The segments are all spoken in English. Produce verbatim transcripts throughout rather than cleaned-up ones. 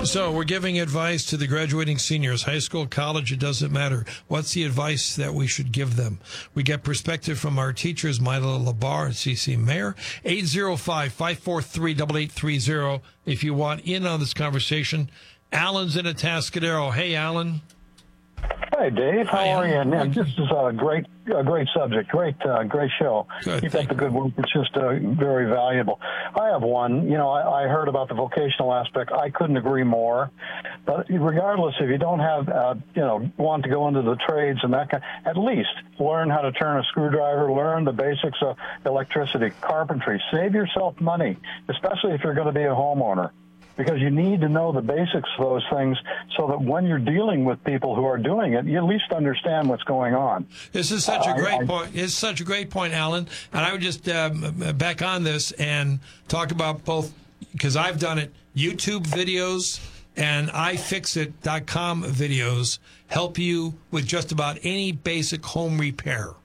So we're giving advice to the graduating seniors, high school, college, it doesn't matter. What's the advice that we should give them? We get perspective from our teachers, Mila Labar and C C Mayer. eight zero five, five four three, eight eight three zero if you want in on this conversation. Alan's in Atascadero. Hey, Alan. Hi, Dave. How Hi, are you? Alan. And this is a great, a great subject. Great, uh, great show. Good, Keep thank up the good work. It's just uh, very valuable. I have one. You know, I, I heard about the vocational aspect. I couldn't agree more. But regardless, if you don't have, uh, you know, want to go into the trades and that kind, at least learn how to turn a screwdriver. Learn the basics of electricity, carpentry. Save yourself money, especially if you're going to be a homeowner, because you need to know the basics of those things so that when you're dealing with people who are doing it, you at least understand what's going on. This is such a great I, I, point. It's such a great point, Alan. And I would just um, back on this and talk about both, because I've done it, YouTube videos and i fix it dot com videos help you with just about any basic home repair.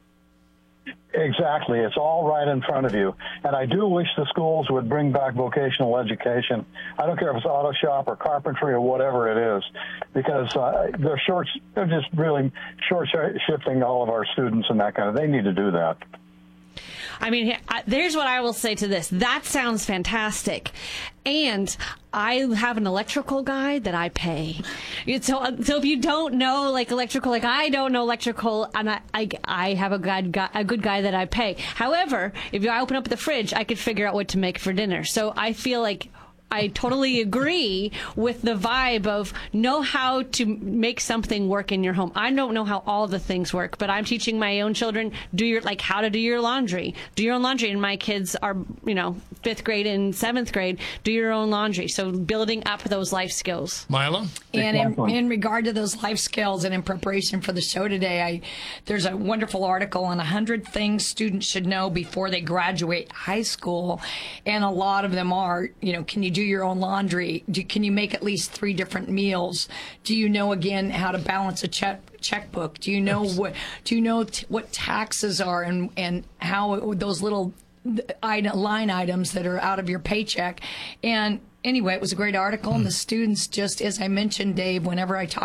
Exactly. It's all right in front of you. And I do wish the schools would bring back vocational education. I don't care if it's auto shop or carpentry or whatever it is, because uh, they're short, they're just really short shifting all of our students and that kind of, they need to do that. I mean, there's what I will say to this. That sounds fantastic. And I have an electrical guy that I pay. So, so if you don't know, like, electrical, like I don't know electrical, and I, I, I have a good guy, a good guy that I pay. However, if I open up the fridge, I could figure out what to make for dinner. So I feel like I totally agree with the vibe of know how to make something work in your home. I don't know how all the things work, but I'm teaching my own children do your like how to do your laundry. Do your own laundry, and my kids are, you know, fifth grade and seventh grade. Do your own laundry. So building up those life skills. Mila? And in, in regard to those life skills and in preparation for the show today, I there's a wonderful article on one hundred things students should know before they graduate high school. And a lot of them are, you know, can you do your own laundry? Do, can you make at least three different meals? Do you know, again, how to balance a check? checkbook? Do you know what? Do you know t- what taxes are and and how those little line items that are out of your paycheck? And anyway, it was a great article, and the students, just as I mentioned, Dave, whenever I talk